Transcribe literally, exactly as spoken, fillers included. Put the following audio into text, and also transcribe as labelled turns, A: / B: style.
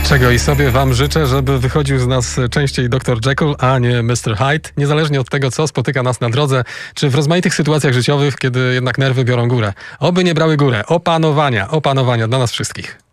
A: Czego i sobie wam życzę, żeby wychodził z nas częściej doktor Jekyll, a nie mister Hyde. Niezależnie od tego, co spotyka nas na drodze, czy w rozmaitych sytuacjach życiowych, kiedy jednak nerwy biorą górę. Oby nie brały górę. Opanowania, opanowania dla nas wszystkich.